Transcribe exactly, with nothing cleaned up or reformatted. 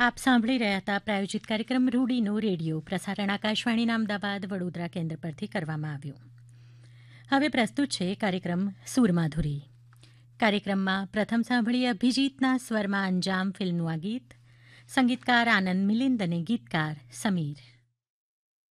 આપ સાંભળી રહ્યા હતા પ્રાયોજિત કાર્યક્રમ રૂડીનો રેડિયો પ્રસારણ આકાશવાણીના અમદાવાદ વડોદરા કેન્દ્ર પરથી કરવામાં આવ્યું. હવે પ્રસ્તુત છે કાર્યક્રમ સુરમાધુરી. કાર્યક્રમમાં પ્રથમ સાંભળીએ અભિજીતના સ્વરમાં અંજામ ફિલ્મનું આ ગીત. સંગીતકાર આનંદ મિલિંદ અને ગીતકાર સમીર.